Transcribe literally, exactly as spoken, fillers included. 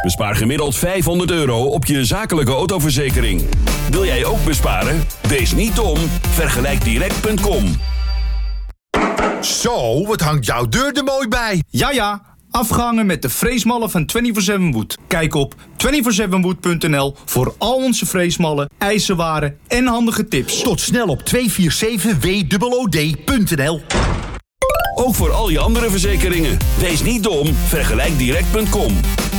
Bespaar gemiddeld vijfhonderd euro op je zakelijke autoverzekering. Wil jij ook besparen? Wees niet dom. Vergelijk direct punt com. Zo, wat hangt jouw deur er mooi bij. Ja, ja. Afgehangen met de freesmallen van vierentwintig zeven Wood. Kijk op vierentwintig zeven wood punt n l voor al onze freesmallen, ijzerwaren en handige tips. Tot snel op twee vier zeven w o o d punt n l. Ook voor al je andere verzekeringen. Wees niet dom. Vergelijk direct punt com.